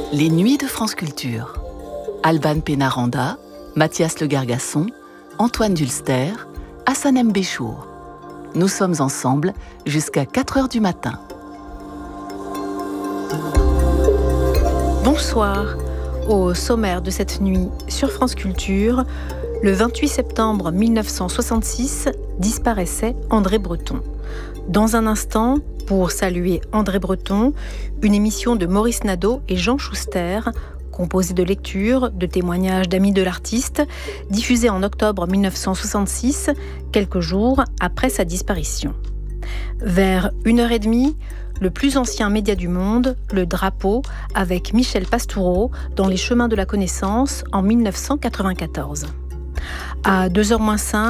Les Nuits de France Culture. Alban Pénaranda, Mathias Le Gargasson, Antoine Dulster, Hassanem Béchour. Nous sommes ensemble jusqu'à 4h du matin. Bonsoir. Au sommaire de cette nuit sur France Culture, le 28 septembre 1966 disparaissait André Breton. Dans un instant, pour saluer André Breton, une émission de Maurice Nadeau et Jean Schuster, composée de lectures, de témoignages d'amis de l'artiste, diffusée en octobre 1966, quelques jours après sa disparition. Vers 1h30, le plus ancien média du monde, Le Drapeau, avec Michel Pastoureau, dans Les Chemins de la Connaissance en 1994. À 2h moins 5,